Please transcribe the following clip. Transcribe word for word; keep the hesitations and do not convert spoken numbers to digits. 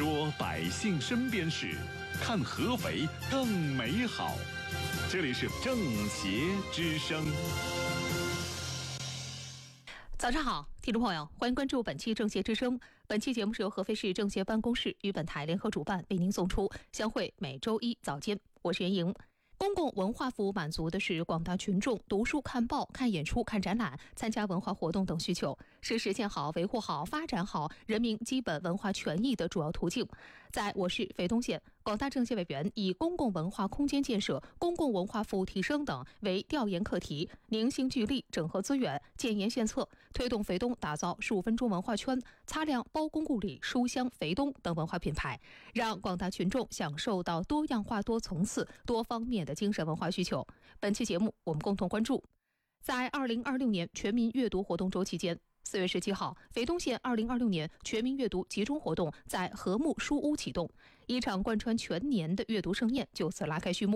说百姓身边事，看合肥更美好。这里是政协之声。 早上好，听众朋友，欢迎关注本期政协之声。本期节目是由合肥市政协办公室与本台联合主办，为您送出。相会每周一早间，我是袁莹。公共文化服务满足的是广大群众读书、看报、看演出、看展览、参加文化活动等需求，是实现好、维护好、发展好人民基本文化权益的主要途径。在我市肥东县，广大政协委员以公共文化空间建设、公共文化服务提升等为调研课题，凝心聚力，整合资源，建言献策，推动肥东打造十五分钟文化圈，擦亮包公故里、书香肥东等文化品牌，让广大群众享受到多样化、多层次、多方面的精神文化需求。本期节目我们共同关注，在二零二六年全民阅读活动周期间，四月十七号，肥东县二零二六年全民阅读集中活动在和睦书屋启动，一场贯穿全年的阅读盛宴就此拉开序幕。